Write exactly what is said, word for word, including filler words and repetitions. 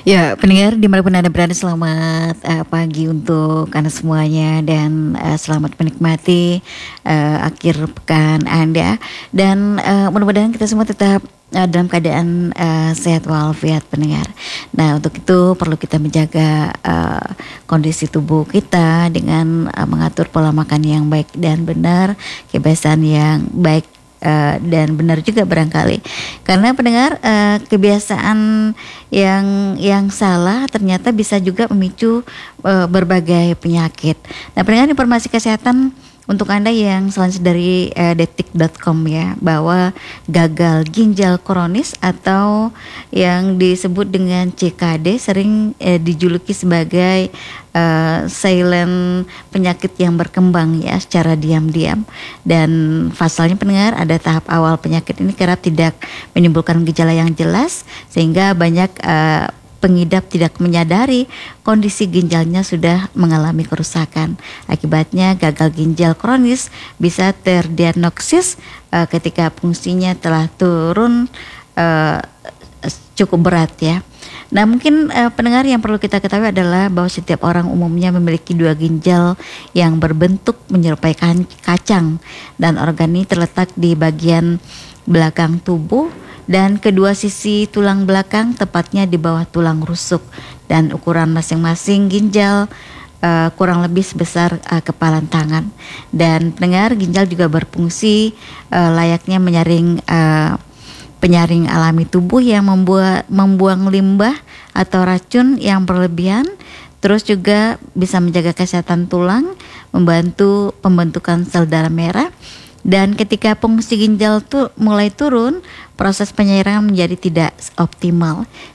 Ya, pendengar dimanapun Anda berada, selamat uh, pagi untuk Anda semuanya dan uh, selamat menikmati uh, akhir pekan Anda dan uh, mudah-mudahan kita semua tetap uh, dalam keadaan uh, sehat walafiat, pendengar. Nah, untuk itu perlu kita menjaga uh, kondisi tubuh kita dengan uh, mengatur pola makan yang baik dan benar, kebiasaan yang baik Uh, dan benar juga barangkali, karena pendengar, uh, kebiasaan yang yang salah ternyata bisa juga memicu uh, berbagai penyakit. Nah, pendengar, informasi kesehatan untuk Anda yang selanjutnya dari uh, detik dot com ya, bahwa gagal ginjal kronis atau yang disebut dengan C K D sering uh, dijuluki sebagai uh, silent penyakit yang berkembang ya secara diam-diam, dan pasalnya pendengar, ada tahap awal penyakit ini kerap tidak menimbulkan gejala yang jelas sehingga banyak uh, pengidap tidak menyadari kondisi ginjalnya sudah mengalami kerusakan. Akibatnya gagal ginjal kronis bisa terdiagnosis uh, ketika fungsinya telah turun uh, cukup berat ya. Nah, mungkin uh, pendengar, yang perlu kita ketahui adalah bahwa setiap orang umumnya memiliki dua ginjal yang berbentuk menyerupai kacang, dan organ ini terletak di bagian belakang tubuh dan kedua sisi tulang belakang, tepatnya di bawah tulang rusuk, dan ukuran masing-masing ginjal uh, kurang lebih sebesar uh, kepalan tangan. Dan pendengar, ginjal juga berfungsi uh, layaknya menyaring uh, penyaring alami tubuh yang membuat membuang limbah atau racun yang berlebihan, terus juga bisa menjaga kesehatan tulang, membantu pembentukan sel darah merah. Dan ketika fungsi ginjal tuh mulai turun, proses penyairan menjadi tidak optimal